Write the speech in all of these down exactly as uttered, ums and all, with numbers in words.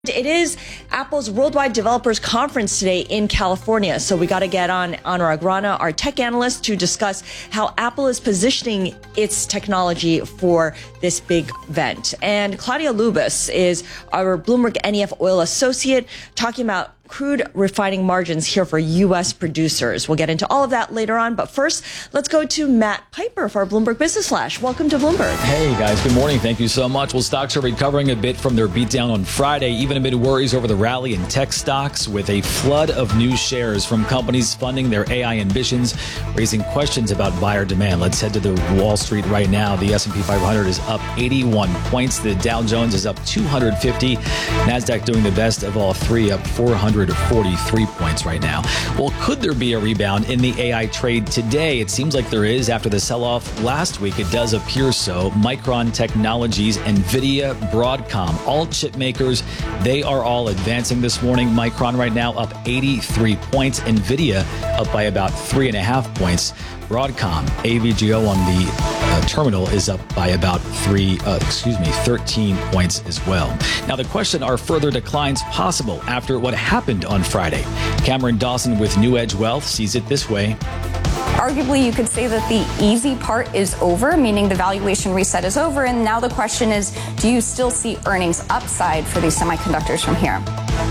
It is Apple's Worldwide Developers Conference today in California. So we got to get on Anurag Rana, our tech analyst, to discuss how Apple is positioning its technology for this big event. And Claudia Lubis is our Bloomberg N E F oil associate, talking about crude refining margins here for U S producers. We'll get into all of that later on. But first, let's go to Matt Piper for our Bloomberg Business Flash. Welcome to Bloomberg. Hey, guys. Good morning. Thank you so much. Well, stocks are recovering a bit from their beatdown on Friday, even amid worries over the rally in tech stocks, with a flood of new shares from companies funding their A I ambitions, raising questions about buyer demand. Let's head to the Wall Street right now. The S and P five hundred is up eighty-one points. The Dow Jones is up two hundred fifty. NASDAQ doing the best of all three, up four hundred forty-three points right now. Well, could there be a rebound in the A I trade today? It seems like there is after the sell-off last week. It does appear so. Micron Technologies, NVIDIA, Broadcom, all chip makers, they are all advancing this morning. Micron right now up eighty-three points. NVIDIA up by about three and a half points. Broadcom, A V G O on the uh, terminal is up by about three, uh, excuse me, thirteen points as well. Now, the question, are further declines possible after what happened on Friday? Cameron Dawson with New Edge Wealth sees it this way. Arguably, you could say that the easy part is over, meaning the valuation reset is over. And now the question is, do you still see earnings upside for these semiconductors from here?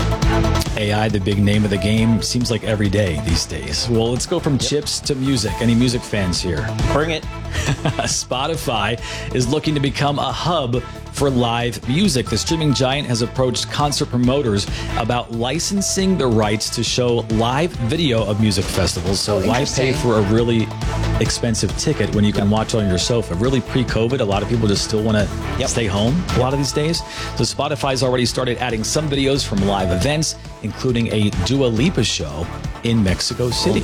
A I, the big name of the game, seems like every day these days. Well, let's go from yep. chips to music. Any music fans here? Bring it. Spotify is looking to become a hub for live music. The streaming giant has approached concert promoters about licensing the rights to show live video of music festivals. So oh, why pay for a really expensive ticket when you can yep. watch on your sofa? Really, pre-COVID, a lot of people just still want to yep. stay home a lot of these days. So Spotify's already started adding some videos from live events, including a Dua Lipa show in Mexico City.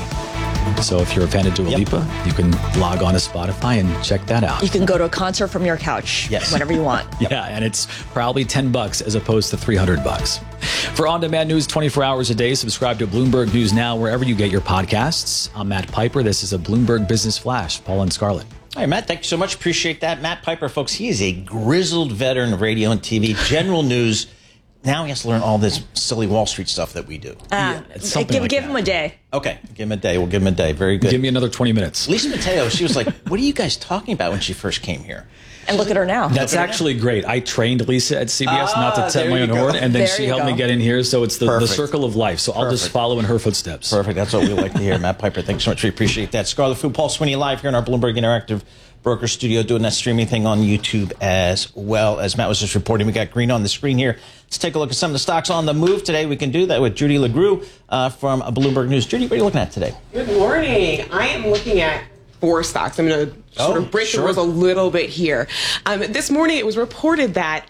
So if you're a fan of Dua yep. Lipa, you can log on to Spotify and check that out. You can go to a concert from your couch yes. whenever you want. Yeah, and it's probably ten bucks as opposed to three hundred bucks. For on-demand news twenty-four hours a day, subscribe to Bloomberg News Now wherever you get your podcasts. I'm Matt Piper. This is a Bloomberg Business Flash. Paul and Scarlett. All right, Matt, thank you so much. Appreciate that. Matt Piper, folks, he is a grizzled veteran of radio and T V, general news. Now he has to learn all this silly Wall Street stuff that we do. Uh, yeah, give like give him a day. Okay, give him a day. We'll give him a day. Very good. Give me another twenty minutes. Lisa Mateo, she was like, what are you guys talking about when she first came here? And look at her now. That's actually now. great. I trained Lisa at C B S, ah, not to tell my own horn, and then there she helped go. me get in here. So it's the, the circle of life. So I'll Perfect. just follow in her footsteps. Perfect. That's what we like to hear. Matt Piper, thanks so much. We appreciate that. Scarlet Food, Paul Sweeney live here in our Bloomberg Interactive Broker Studio, doing that streaming thing on YouTube as well. As Matt was just reporting, we got green on the screen here. Let's take a look at some of the stocks on the move today. We can do that with Judy LeGroux uh, from Bloomberg News. Judy, what are you looking at today? Good morning. I am looking at four stocks. I'm going to sort oh, of break sure. the rules a little bit here. Um, this morning, it was reported that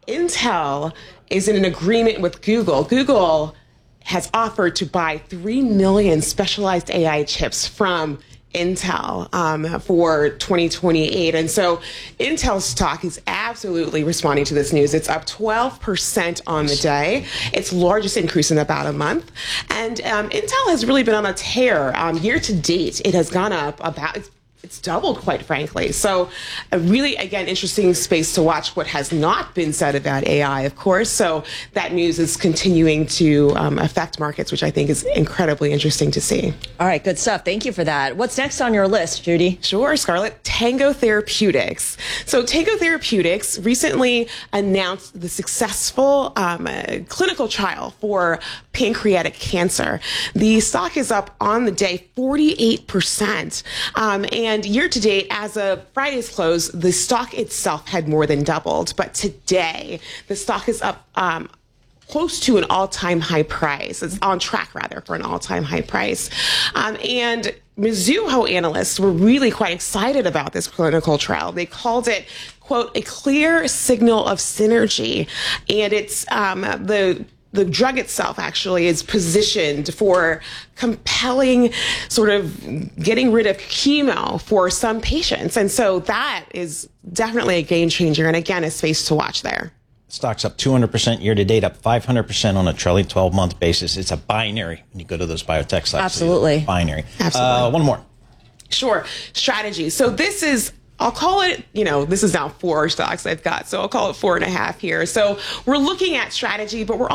Intel is in an agreement with Google. Google has offered to buy three million specialized A I chips from Intel um, for twenty twenty-eight. And so Intel stock is absolutely responding to this news. It's up twelve percent on the day. Its largest increase in about a month. And um, Intel has really been on a tear. Um, year to date, it has gone up about... It's, It's doubled, quite frankly. So a really, again, interesting space to watch what has not been said about A I, of course. So that news is continuing to um, affect markets, which I think is incredibly interesting to see. All right, good stuff. Thank you for that. What's next on your list, Judy? Sure, Scarlett. Tango Therapeutics. So Tango Therapeutics recently announced the successful um, uh, clinical trial for pancreatic cancer. The stock is up on the day forty-eight percent. Um, and year to date, as of Friday's close, the stock itself had more than doubled. But today, the stock is up um, close to an all-time high price. It's on track, rather, for an all-time high price. Um, and Mizuho analysts were really quite excited about this clinical trial. They called it, quote, a clear signal of synergy. And it's um, the the drug itself actually is positioned for compelling sort of getting rid of chemo for some patients. And so that is definitely a game changer. And again, a space to watch there. Stock's up two hundred percent year to date, up five hundred percent on a trailing twelve month basis. It's a binary when you go to those biotech stocks. Absolutely. Binary. Absolutely. Uh, one more. Sure. Strategy. So this is I'll call it, you know, this is now four stocks I've got, so I'll call it four and a half here. So we're looking at strategy, but we're